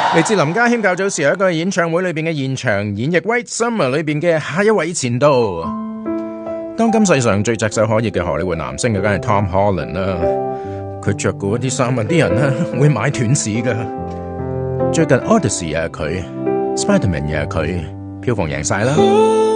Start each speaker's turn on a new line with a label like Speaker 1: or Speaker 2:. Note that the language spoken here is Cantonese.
Speaker 1: 嚟自林家謙較早時有一個演唱會裏邊嘅現場演繹《White Summer》裏邊嘅下一位前度。當今世上最炙手可熱嘅荷里活男星嘅梗係 Tom Holland 啦，佢着過啲衫啊，啲人咧會買斷市噶。最近 Odyssey 又係佢，Spiderman 又係佢，票房贏晒啦。